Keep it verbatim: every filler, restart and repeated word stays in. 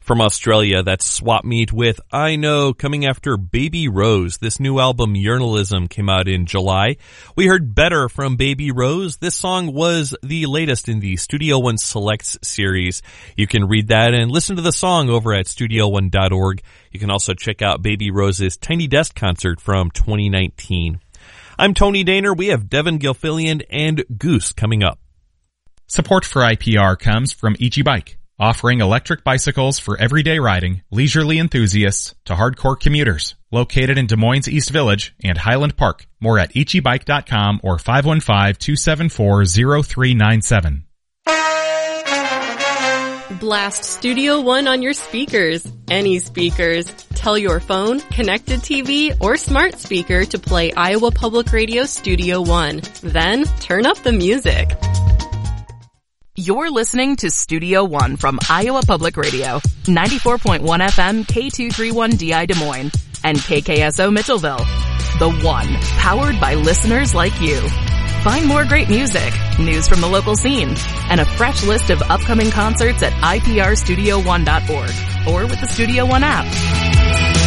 From Australia, that's Swap Meet with I Know, coming after Baby Rose. This new album, Journalism, came out in July. We heard Better from Baby Rose. This song was the latest in the Studio One Selects series. You can read that and listen to the song over at studio one dot org. You can also check out Baby Rose's Tiny Desk concert from twenty nineteen. I'm Tony Daner. We have Devin Gilfillian and Goose coming up. Support for I P R comes from Ichi Bike, offering electric bicycles for everyday riding, leisurely enthusiasts to hardcore commuters. Located in Des Moines East Village and Highland Park. More at ichi bike dot com or five one five, two seven four, zero three nine seven. Blast Studio One on your speakers. Any speakers. Tell your phone, connected T V, or smart speaker to play Iowa Public Radio Studio One. Then turn up the music. You're listening to Studio One from Iowa Public Radio, ninety-four point one F M K two thirty-one D I Des Moines, and K K S O Mitchellville. The One, powered by listeners like you. Find more great music, news from the local scene, and a fresh list of upcoming concerts at I P R studio one dot org or with the Studio One app.